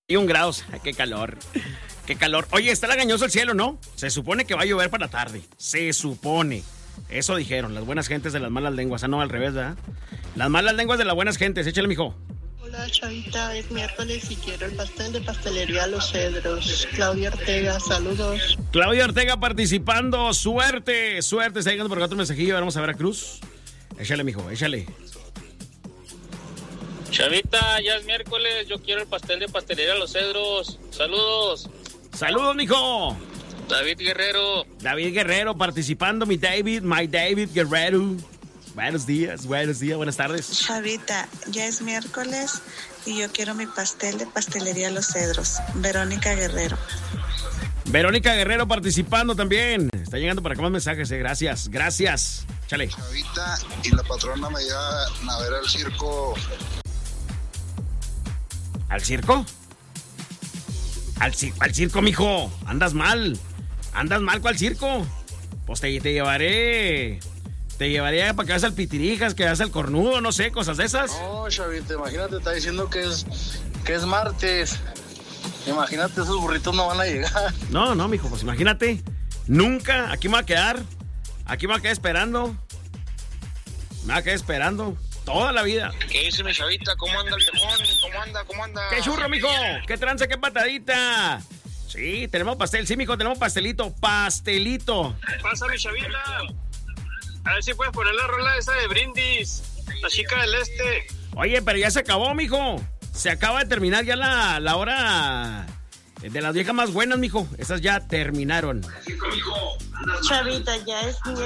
1 grados. Ay, qué calor. Qué calor. Oye, está lagañoso el cielo, ¿no? Se supone que va a llover para la tarde. Se supone. Eso dijeron las buenas gentes de las malas lenguas. Ah, no, al revés, ¿verdad? Las malas lenguas de las buenas gentes. Échale, mijo. Hola, Chavita. Es miércoles y quiero el pastel de pastelería Los Cedros. Claudia Ortega, saludos. Claudia Ortega participando. Suerte, suerte. Está llegando por acá otro mensajillo. Vamos a ver a Cruz. Échale, mijo, échale. Chavita, ya es miércoles, yo quiero el pastel de pastelería Los Cedros. Saludos. Saludos, mijo. David Guerrero. David Guerrero participando, my David Guerrero. Buenos días, buenas tardes. Chavita, ya es miércoles y yo quiero mi pastel de pastelería Los Cedros. Verónica Guerrero. Verónica Guerrero participando también. Está llegando por acá más mensajes, gracias. Chale. Chavita, y la patrona me llevan a ver al circo. ¿Al circo? Al circo, mijo. Andas mal, ¿cuál circo? Pues te llevaré. Te llevaría para que vayas al Pitirijas, que vayas al Cornudo, no sé, cosas de esas. No, Chavita, imagínate, está diciendo que es martes. Imagínate, esos burritos no van a llegar. No, mijo, pues imagínate. Nunca, aquí me voy a quedar. Aquí me voy a quedar esperando. Toda la vida. ¿Qué dice mi Chavita? ¿Cómo anda el viejón? ¿Cómo anda? ¡Qué churro, mijo! ¡Qué tranza, qué patadita! Sí, tenemos pastel. Sí, mijo, tenemos pastelito. Pasa, mi Chavita. A ver si puedes poner la rola esa de Brindis. La chica del este. Oye, pero ya se acabó, mijo. Se acaba de terminar ya la hora de las viejas más buenas, mijo. Esas ya terminaron. Chavita, ya es